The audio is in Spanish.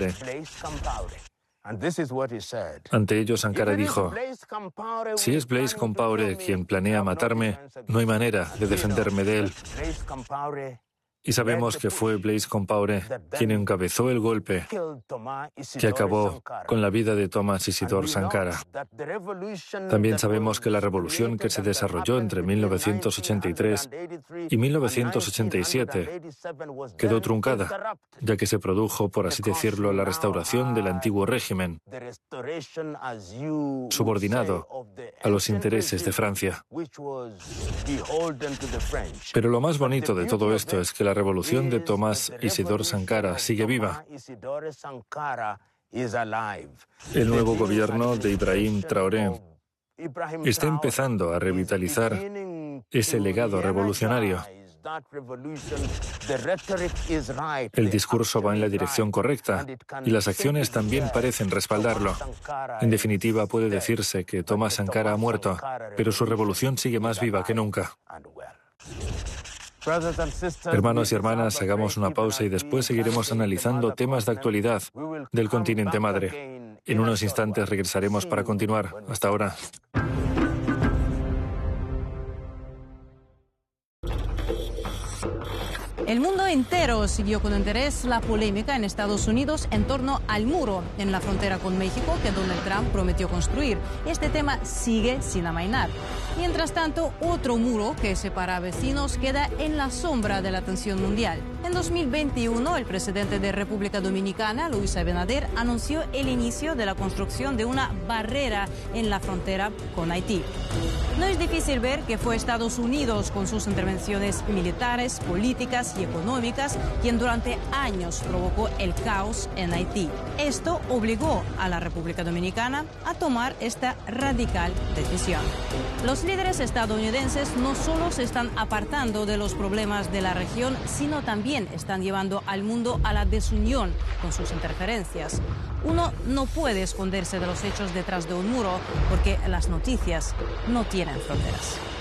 Ante ello, Sankara dijo: si es Blaise Compaoré quien planea matarme, no hay manera de defenderme de él. Y sabemos que fue Blaise Compaoré quien encabezó el golpe que acabó con la vida de Thomas Isidore Sankara. También sabemos que la revolución que se desarrolló entre 1983 y 1987 quedó truncada, ya que se produjo, por así decirlo, la restauración del antiguo régimen, subordinado a los intereses de Francia. Pero lo más bonito de todo esto es que la revolución de Thomas Isidore Sankara sigue viva. El nuevo gobierno de Ibrahim Traoré está empezando a revitalizar ese legado revolucionario. El discurso va en la dirección correcta y las acciones también parecen respaldarlo. En definitiva, puede decirse que Thomas Sankara ha muerto, pero su revolución sigue más viva que nunca. Hermanos y hermanas, hagamos una pausa y después seguiremos analizando temas de actualidad del continente madre. En unos instantes regresaremos para continuar. Hasta ahora. El mundo entero siguió con interés la polémica en Estados Unidos en torno al muro en la frontera con México que Donald Trump prometió construir. Este tema sigue sin amainar. Mientras tanto, otro muro que separa a vecinos queda en la sombra de la atención mundial. En 2021, el presidente de República Dominicana, Luis Abinader, anunció el inicio de la construcción de una barrera en la frontera con Haití. No es difícil ver que fue Estados Unidos, con sus intervenciones militares, políticas y económicas, quien durante años provocó el caos en Haití. Esto obligó a la República Dominicana a tomar esta radical decisión. Los líderes estadounidenses no solo se están apartando de los problemas de la región, sino también están llevando al mundo a la desunión con sus interferencias. Uno no puede esconderse de los hechos detrás de un muro porque las noticias no tienen fronteras.